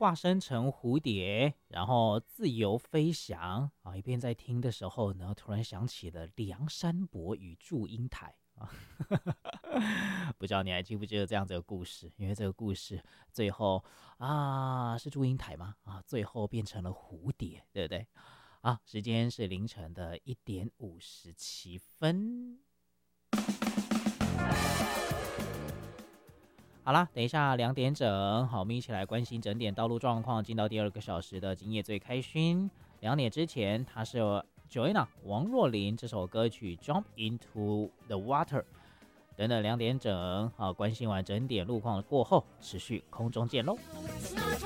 化身成蝴蝶，然后自由飞翔啊！一边在听的时候呢，突然想起了梁山伯与祝英台啊，不知道你还记不记得这样子的故事？因为这个故事最后啊，是祝英台吗？啊，最后变成了蝴蝶，对不对？啊，时间是凌晨的1:57。好啦，等一下2点整，好，我们一起来关心整点道路状况，进到第2个小时的今夜最开心。2点之前，它是Joanna 王若琳这首歌曲《Jump Into the Water》。等等2点整，好，关心完整点路况过后，持续空中见喽。